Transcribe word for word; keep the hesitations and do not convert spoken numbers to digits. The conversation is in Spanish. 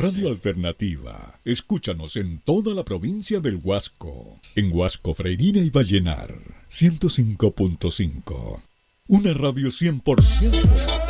Radio Alternativa. Escúchanos en toda la provincia del Huasco. En Huasco, Freirina y Vallenar. ciento cinco punto cinco. Una radio cien por ciento.